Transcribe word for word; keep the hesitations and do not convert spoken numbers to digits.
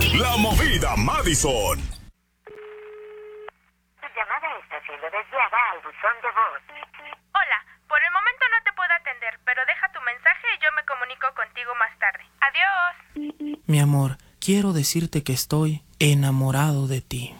La Movida Madison. Tu llamada está siendo desviada al buzón de voz. Hola, por el momento no te puedo atender, pero deja tu mensaje y yo me comunico contigo más tarde. Adiós. Mi amor, quiero decirte que estoy enamorado de ti.